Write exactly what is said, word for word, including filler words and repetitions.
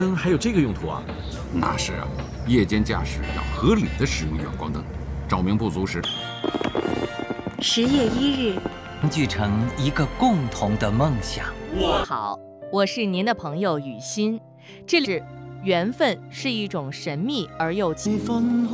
灯还有这个用途啊？ 那是啊，夜间驾驶要合理的使用远光灯，照明不足时。 十月一日， 聚成一个共同的梦想。 好，我是您的朋友雨欣，这里是缘分是一种神秘而又。